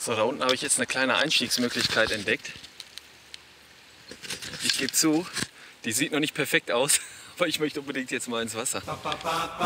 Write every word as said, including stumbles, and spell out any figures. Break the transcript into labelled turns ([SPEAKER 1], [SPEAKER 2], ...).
[SPEAKER 1] So, da unten habe ich jetzt eine kleine Einstiegsmöglichkeit entdeckt. Ich gebe zu, die sieht noch nicht perfekt aus, aber ich möchte unbedingt jetzt mal ins Wasser.